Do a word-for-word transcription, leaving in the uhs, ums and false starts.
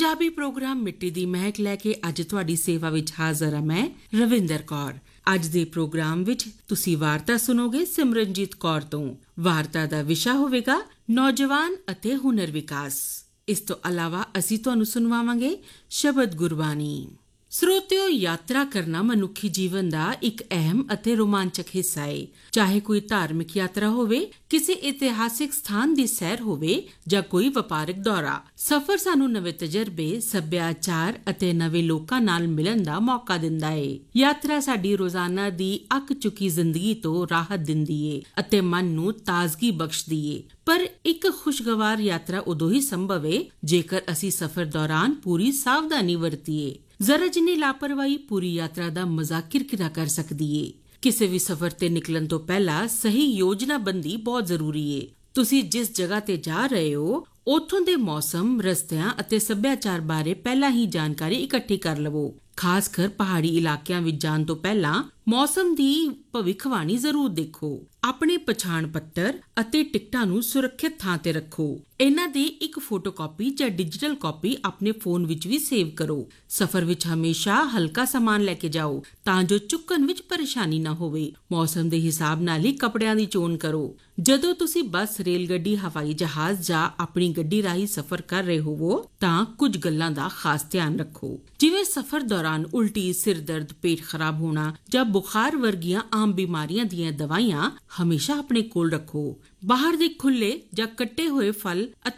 Punjabi programme ਮਿੱਟੀ ਦੀ ਮਹਿਕ ਲੈ ਕੇ ਅੱਜ ਤੁਹਾਡੀ ਸੇਵਾ ਵਿੱਚ ਹਾਜ਼ਰ ਹਾਂ ਮੈਂ ਰਵਿੰਦਰ ਕੌਰ। ਅੱਜ ਦੇ ਪ੍ਰੋਗਰਾਮ ਵਿੱਚ ਤੁਸੀਂ ਵਾਰਤਾ ਸੁਣੋਗੇ ਸਿਮਰਨਜੀਤ ਕੌਰ ਤੋਂ। ਵਾਰਤਾ ਦਾ ਵਿਸ਼ਾ ਹੋਵੇਗਾ ਨੌਜਵਾਨ ਅਤੇ ਹੁਨਰ ਵਿਕਾਸ। ਇਸ ਤੋਂ ਇਲਾਵਾ ਅਸੀਂ ਤੁਹਾਨੂੰ ਸੁਣਵਾਵਾਂਗੇ ਸ਼ਬਦ ਗੁਰਬਾਣੀ। ਸਰੋਤਿਓ, ਯਾਤਰਾ ਕਰਨਾ ਮਨੁੱਖੀ ਜੀਵਨ ਦਾ ਇੱਕ ਅਹਿਮ ਅਤੇ ਰੋਮਾਂਚਕ ਹਿੱਸਾ ਹੈ। ਚਾਹੇ ਕੋਈ ਧਾਰਮਿਕ ਯਾਤਰਾ ਹੋਵੇ, ਕਿਸੇ ਇਤਿਹਾਸਿਕ ਸਥਾਨ ਦੀ ਸੈਰ ਹੋਵੇ ਜਾਂ ਕੋਈ ਵਪਾਰਕ ਦੌਰਾ, ਸਫ਼ਰ ਸਾਨੂੰ ਨਵੇਂ ਤਜਰਬੇ, ਸੱਭਿਆਚਾਰ ਅਤੇ ਨਵੇਂ ਲੋਕਾਂ ਨਾਲ ਮਿਲਣ ਦਾ ਮੌਕਾ ਦਿੰਦਾ ਹੈ। ਯਾਤਰਾ ਸਾਡੀ ਰੋਜ਼ਾਨਾ ਦੀ ਅੱਕ ਚੁੱਕੀ ਜ਼ਿੰਦਗੀ ਤੋਂ ਰਾਹਤ ਦਿੰਦੀ ਹੈ ਅਤੇ ਮਨ ਨੂੰ ਤਾਜ਼ਗੀ ਬਖਸ਼ਦੀ ਹੈ। ਪਰ ਇੱਕ ਖੁਸ਼ਗਵਾਰ ਯਾਤਰਾ ਉਦੋਂ ਹੀ ਸੰਭਵ ਹੈ ਜੇਕਰ ਅਸੀਂ ਸਫ਼ਰ ਦੌਰਾਨ ਪੂਰੀ ਸਾਵਧਾਨੀ ਵਰਤੀਏ। ਜ਼ਰਾ ਜਿੰਨੀ ਲਾਪਰਵਾਹੀ ਪੂਰੀ ਯਾਤਰਾ ਦਾ ਮਜ਼ਾਕ ਕਿਰਕਿਰਾ ਕਰ ਸਕਦੀ ਏ। ਕਿਸੇ ਵੀ ਸਫ਼ਰ ਤੇ ਨਿਕਲਣ ਤੋਂ ਪਹਿਲਾਂ ਸਹੀ ਯੋਜਨਾਬੰਦੀ ਬਹੁਤ ਜ਼ਰੂਰੀ ਏ। ਤੁਸੀਂ ਜਿਸ ਜਗ੍ਹਾ ਤੇ ਜਾ ਰਹੇ ਹੋ ਉੱਥੋਂ ਦੇ ਮੌਸਮ, ਰਸਤਿਆਂ ਅਤੇ ਸੱਭਿਆਚਾਰ ਬਾਰੇ ਪਹਿਲਾਂ ਹੀ ਜਾਣਕਾਰੀ ਇਕੱਠੀ ਕਰ ਲਵੋ। ਖਾਸ ਕਰ ਪਹਾੜੀ ਇਲਾਕਿਆਂ ਵਿੱਚ ਜਾਣ ਤੋਂ ਪਹਿਲਾਂ ਮੌਸਮ ਦੀ ਭਵਿੱਖਬਾਣੀ ਜ਼ਰੂਰ ਦੇਖੋ। ਆਪਣੇ ਪਛਾਣ ਪੱਤਰ ਅਤੇ ਟਿਕਟਾਂ ਨੂੰ ਸੁਰੱਖਿਅਤ ਥਾਂ ਤੇ ਰੱਖੋ। ਇਹਨਾਂ ਦੀ ਇੱਕ ਫੋਟੋਕਾਪੀ ਜਾਂ ਡਿਜੀਟਲ ਕਾਪੀ ਆਪਣੇ ਫੋਨ ਵਿੱਚ ਵੀ ਸੇਵ ਕਰੋ। ਸਫ਼ਰ ਵਿੱਚ ਹਮੇਸ਼ਾ ਹਲਕਾ ਸਾਮਾਨ ਲੈ ਕੇ ਜਾਓ ਤਾਂ ਜੋ ਚੁੱਕਣ ਵਿੱਚ ਪਰੇਸ਼ਾਨੀ ਨਾ ਹੋਵੇ। ਮੌਸਮ ਦੇ ਹਿਸਾਬ ਨਾਲ ਹੀ ਕੱਪੜਿਆਂ ਦੀ ਚੋਣ ਕਰੋ। ਜਦੋਂ ਤੁਸੀਂ ਬੱਸ, ਰੇਲ ਗੱਡੀ, ਹਵਾਈ ਜਹਾਜ਼ ਜਾਂ ਆਪਣੀ ਗੱਡੀ ਰਾਹੀਂ ਸਫ਼ਰ ਕਰ ਰਹੇ ਹੋਵੋ ਤਾਂ ਕੁਝ ਗੱਲਾਂ ਦਾ ਖਾਸ ਧਿਆਨ ਰੱਖੋ, ਜਿਵੇਂ ਸਫ਼ਰ ਦੌਰਾਨ ਉਲਟੀ, ਸਿਰ ਦਰਦ, ਪੇਟ ਖਰਾਬ ਹੋਣਾ ਜਾਂ ਬੁਖਾਰ ਵਰਗੀਆਂ ਆਮ ਬਿਮਾਰੀਆਂ ਦੀਆਂ ਦਵਾਈਆਂ ਹਮੇਸ਼ਾ ਆਪਣੇ ਕੋਲ ਰੱਖੋ। ਬਾਹਰ ਦੇ ਖੁੱਲੇ ਜਾਂ ਕੱਟੇ ਹੋਏ ਫਲ